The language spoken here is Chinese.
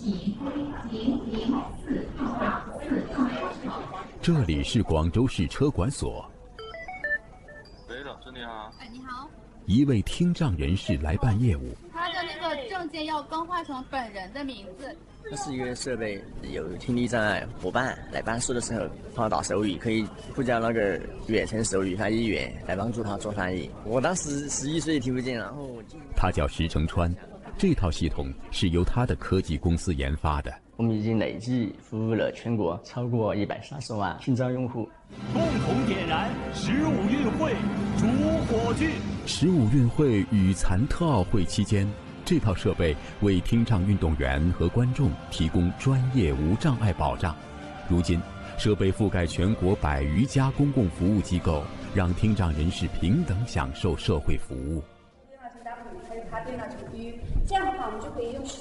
这里是广州市车管所。 喂，老师你好。 哎，你好。 一位听障人士来办业务。 他的那个证件要更换成本人的名字。 这是一个设备，有听力障碍伙伴来办事的时候，他打手语可以呼叫那个远程手语翻译员来帮助他做翻译。我当时11岁听不见，然后他叫石成川，这套系统是由他的科技公司研发的。 我们已经累计服务了全国超过130万听障用户。 共同点燃15运会主火炬。 15运会与残特奥会期间，这套设备为听障运动员和观众提供专业无障碍保障。如今，设备覆盖全国100余家公共服务机构，让听障人士平等享受社会服务。 电脑请打补，还有插电脑请低，这样的话我们就可以用手。